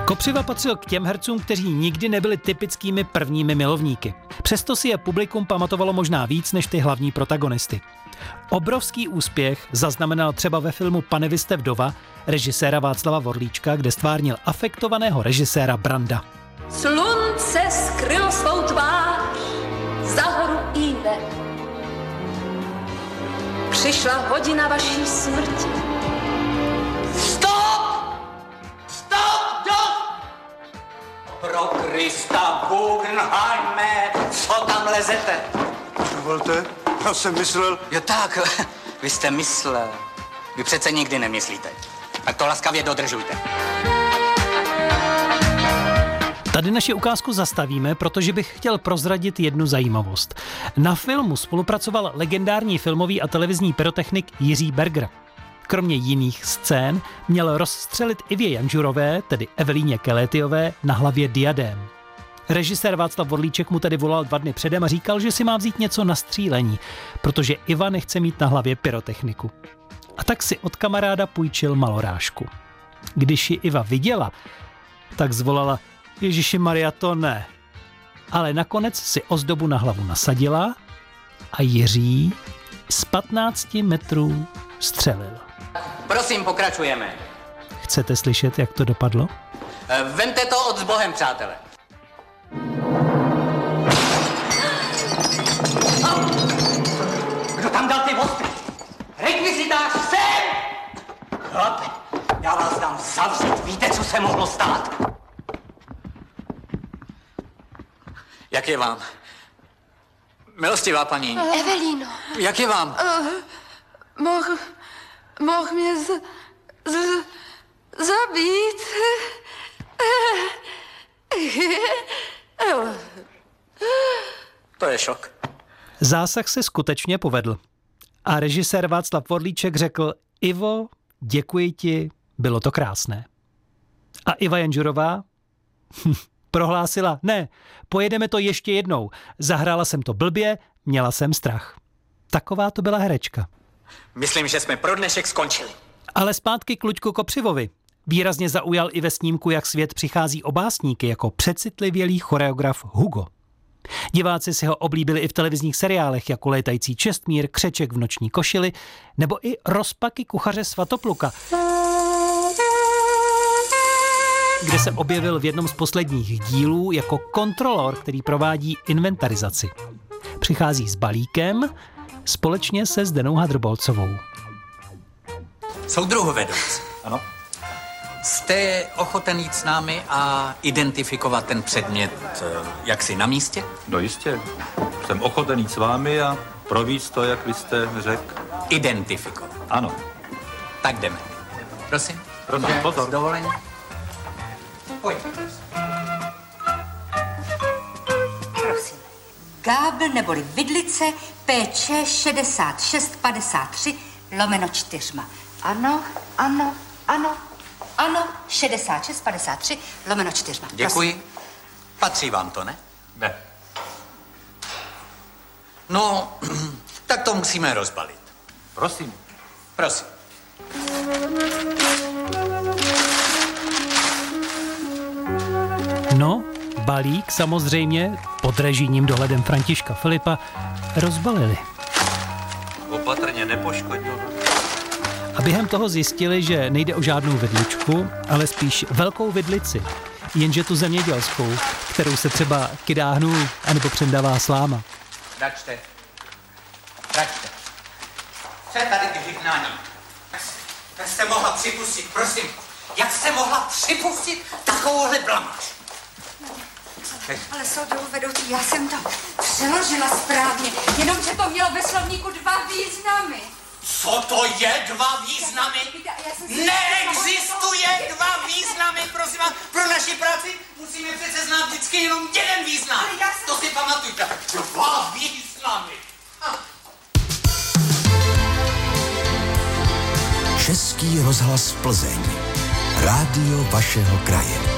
Kopřiva patřil k těm hercům, kteří nikdy nebyli typickými prvními milovníky. Přesto si je publikum pamatovalo možná víc než ty hlavní protagonisty. Obrovský úspěch zaznamenal třeba ve filmu Pane vy jste vdova režiséra Václava Vorlíčka, kde stvárnil afektovaného režiséra Branda. Slunce skrylo svou tvář za horu Ive. Přišla hodina vaší smrti. Stop! Stop! Dost! Pro Krista Guggenheime, co tam lezete? Dovolte, já jsem myslel... Jo tak, vy jste myslel. Vy přece nikdy nemyslíte. Tak to laskavě dodržujte. Tady naši ukázku zastavíme, protože bych chtěl prozradit jednu zajímavost. Na filmu spolupracoval legendární filmový a televizní pyrotechnik Jiří Berger. Kromě jiných scén měl rozstřelit Ivě Janžurové, tedy Evelíně Kelétyové, na hlavě diadém. Režisér Václav Vorlíček mu tedy volal 2 dny předem a říkal, že si má vzít něco na střílení, protože Iva nechce mít na hlavě pyrotechniku. A tak si od kamaráda půjčil malorážku. Když ji Iva viděla, tak zvolala: Ježiši Maria, to ne. Ale nakonec si ozdobu na hlavu nasadila a Jiří z 15 metrů střelil. Prosím, pokračujeme. Chcete slyšet, jak to dopadlo? Vemte to od s Bohem, přátelé. Kdo tam dal ty ostry? Rekvizitář, sem! Chlape, já vás dám zavřít. Víte, co se mohlo stát? Jak je vám? Milostivá paní. Evelíno. Jak je vám? Mohl mě zabít. To je šok. Zásah se skutečně povedl. A režisér Václav Vorlíček řekl: Ivo, děkuji ti, bylo to krásné. A Iva Janžurová prohlásila: ne, pojedeme to ještě jednou. Zahrála jsem to blbě, měla jsem strach. Taková to byla herečka. Myslím, že jsme pro dnešek skončili. Ale zpátky k Luďku Kopřivovi. Výrazně zaujal i ve snímku Jak svět přichází o básníky jako přecitlivělý choreograf Hugo. Diváci si ho oblíbili i v televizních seriálech jako Létající Čestmír, Křeček v noční košili nebo i Rozpaky kuchaře Svatopluka, kde se objevil v jednom z posledních dílů jako kontrolor, který provádí inventarizaci. Přichází s balíkem společně se Zdenou Hadrbolcovou. Soudruhu vedoucí. Ano? Jste ochoten jít s námi a identifikovat ten předmět jaksi na místě? No jistě. Jsem ochoten jít s vámi a províct to, jak vy jste řekl. Identifikovat. Ano. Tak jdeme. Prosím. Prosím, pozor. S dovolením. Pojď. Prosím. Gábl neboli vidlice PČ 6653/4. Ano, ano, ano, ano, 6653/4. Děkuji. Patří vám to, ne? Ne. No, tak to musíme rozbalit. Prosím. Prosím. No, balík samozřejmě pod režijním dohledem Františka Filipa rozbalili. Opatrně, nepoškodil. A během toho zjistili, že nejde o žádnou vidličku, ale spíš velkou vidlici, jenže tu zemědělskou, kterou se třeba kydá hnůj anebo přendává sláma. Račte. Račte. Co je tady k vyhnání? Jak jste mohla připustit, prosím, jak jste mohla připustit takovouhle blamáž? Ale soudruhu vedoucí, já jsem to přeložila správně, jenomže to mělo ve slovníku 2 významy. Co to je 2 významy? Neexistuje 2 významy, prosím vás. Pro naši práci musíme přece znát vždycky jenom jeden význam. To si pamatujte. 2 významy. Český rozhlas Plzeň. Rádio vašeho kraje.